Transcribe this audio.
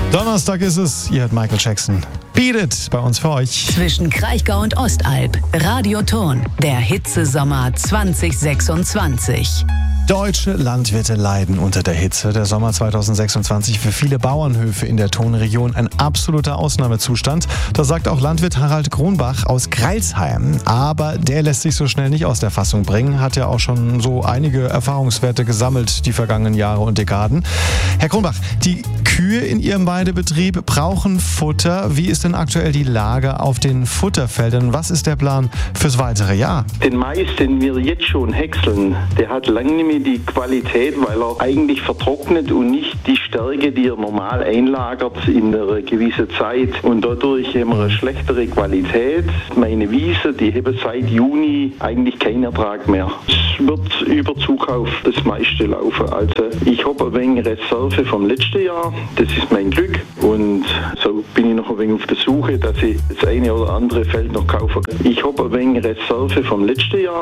Donnerstag ist es, ihr hört Michael Jackson. Beat It bei uns für euch. Zwischen Kraichgau und Ostalb, Radioton, der Hitzesommer 2026. Deutsche Landwirte leiden unter der Hitze. Der Sommer 2026 für viele Bauernhöfe in der Tonregion ein absoluter Ausnahmezustand. Das sagt auch Landwirt Harald Kronbach aus Greilsheim. Aber der lässt sich so schnell nicht aus der Fassung bringen. Hat ja auch schon so einige Erfahrungswerte gesammelt die vergangenen Jahre und Dekaden. Herr Kronbach, die Kühe in Ihrem Weidebetrieb brauchen Futter. Wie ist denn aktuell die Lage auf den Futterfeldern? Was ist der Plan fürs weitere Jahr? Den Mais, den wir jetzt schon häckseln, der hat lange nicht mehr die Qualität, weil er eigentlich vertrocknet und nicht die Stärke, die er normal einlagert in einer gewissen Zeit. Und dadurch haben wir eine schlechtere Qualität. Meine Wiese, die haben seit Juni eigentlich keinen Ertrag mehr. Es wird über Zukauf das meiste laufen. Also ich habe ein wenig Reserve vom letzten Jahr. Das ist mein Glück. Und so bin ich noch ein wenig auf der Suche, dass ich das eine oder andere Feld noch kaufe. Ich habe ein wenig Reserve vom letzten Jahr.